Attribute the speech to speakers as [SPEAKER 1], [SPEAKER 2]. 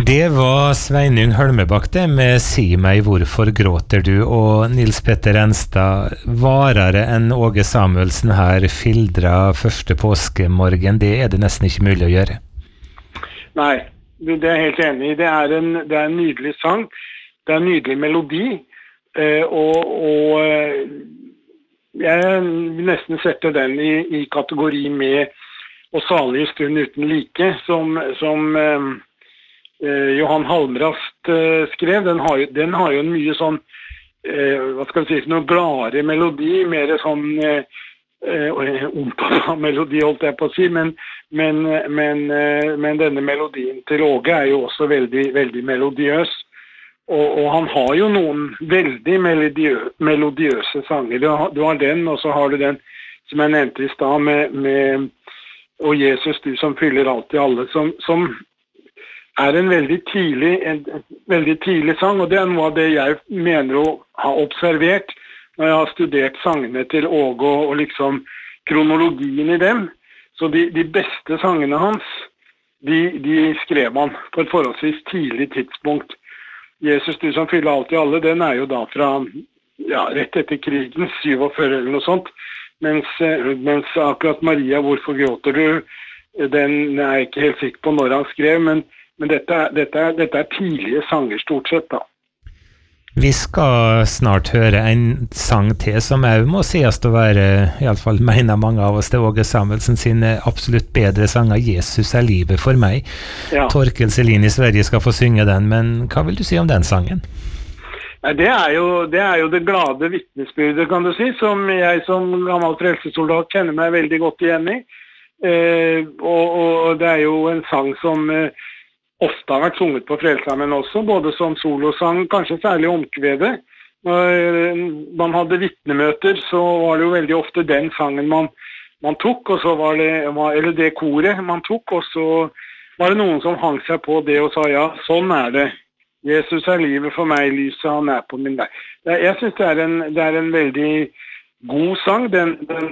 [SPEAKER 1] Det var Sveinung Hølmebakk det med «Si meg hvorfor gråter du», og Nils Petter Enstad, varere enn Åge Samuelsen her skildra første påskemorgen, det det nesten ikke mulig å gjøre.
[SPEAKER 2] Nei, det jeg helt enig i. Det er en nydelig sang, det en nydelig melodi, og jeg nesten setter den i kategori med «Og salig stund uten like», som Johan Halmrast skrev. Den har jo en mye sånn, hva skal vi si, noe gladere melodi, mer sånn melodi, holdt jeg på å si, men denne melodien til Åge jo også veldig, veldig melodiøs. Og han har jo noen veldig melodiøse sanger. Du har den, og så har du den som jeg nevnte i stad med «Og Jesus, du som fyller alt i alle», som en veldig tidlig sang, og det noe av det jeg mener å ha observert når jeg har studert sangene til Åge og liksom kronologien i dem. Så de beste sangene hans, de skrev han på et forholdsvis tidlig tidspunkt. Jesus, du som fyller alt i alle, den jo da fra rett etter krigen, 47 eller noe sånt, mens akkurat Maria, hvorfor gråter du, den jeg ikke helt sikker på når han skrev, men dette tidlige sanger stort sett da.
[SPEAKER 1] Vi skal snart høre en sang til som jeg må sies å være, i alle fall mener mange av oss, det Åge Samuelsen sine absolutt bedre sanger, «Jesus livet for meg». Ja. Torkel Selin i Sverige skal få synge den, men hva vil du si om den sangen?
[SPEAKER 2] Det jo det glade vittnesbyrdet, kan du si, som jeg som gammel frelsesoldat kjenner meg veldig godt igjen i. Og det jo en sang som ofte har vært sunget på Frelsesarmeen også, både som solosang, kanskje særlig omkvedet. Når man hadde vittnemøter, så var det jo veldig ofte den sangen man tok, og så var eller det koret man tok, og så var det noen som hang seg på det og sa, ja, sånn det. Jesus livet for meg, lyset han på min vei. Jeg synes det en veldig god sang. Den